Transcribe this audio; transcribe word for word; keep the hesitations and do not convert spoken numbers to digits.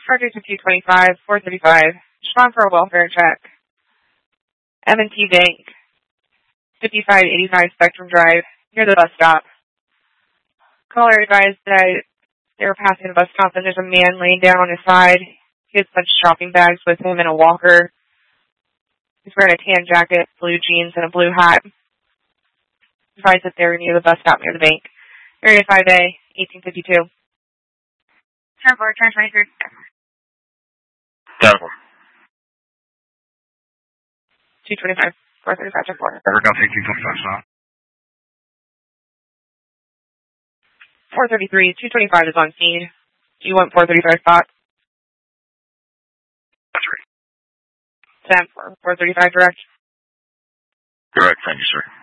Project two twenty-five, four thirty-five. Respond for a welfare check. M and T Bank, fifty-five eighty-five Spectrum Drive, near the bus stop. Caller advised that they were passing the bus stop and there's a man laying down on his side. He has a bunch of shopping bags with him and a walker. He's wearing a tan jacket, blue jeans, and a blue hat. Advised that they were near the bus stop near the bank. Area five A, eighteen fifty-two. ten four, ten twenty-three. ten four. two twenty-five, four thirty-five, ten four. Over Delta eighteen twenty-five, stop. four thirty-three, two twenty-five is on scene. Do you want four thirty-five spot? That's right. ten four, four thirty-five direct. Correct, thank you, sir.